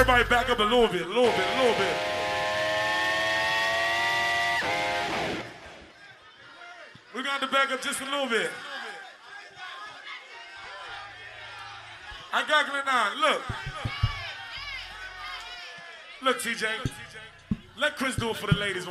Everybody back up a little bit, a little bit, a little bit. We're going to back up just a little bit. I got it now. Look. Look, TJ. Let Chris do it for the ladies.